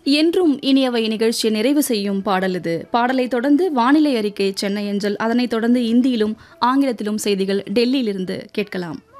என்றும் இனியவை நிகழ்ச்சியை நிறைவு செய்யும் பாடல் இது. பாடலை தொடர்ந்து வானிலை அறிக்கை சென்னை அஞ்சல், அதனைத் தொடர்ந்து இந்தியிலும் ஆங்கிலத்திலும் செய்திகள் டெல்லியிலிருந்து கேட்கலாம்.